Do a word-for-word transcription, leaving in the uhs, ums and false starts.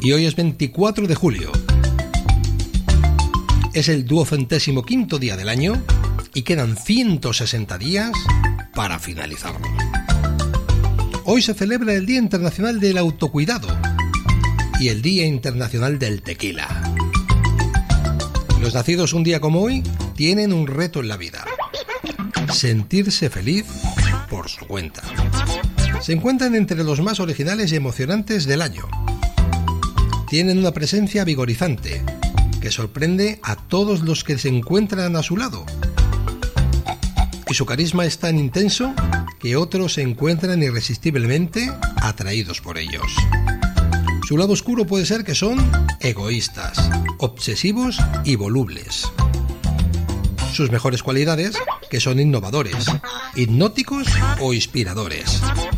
y hoy es veinticuatro de julio. Es el duocentésimo quinto día del año y quedan ciento sesenta días para finalizarlo. Hoy se celebra el Día Internacional del Autocuidado y el Día Internacional del Tequila. Los nacidos un día como hoy tienen un reto en la vida: sentirse feliz por su cuenta. Se encuentran entre los más originales y emocionantes del año. Tienen una presencia vigorizante que sorprende a todos los que se encuentran a su lado. Y su carisma es tan intenso que otros se encuentran irresistiblemente atraídos por ellos. Su lado oscuro puede ser que son egoístas, obsesivos y volubles. Sus mejores cualidades, que son innovadores, hipnóticos o inspiradores.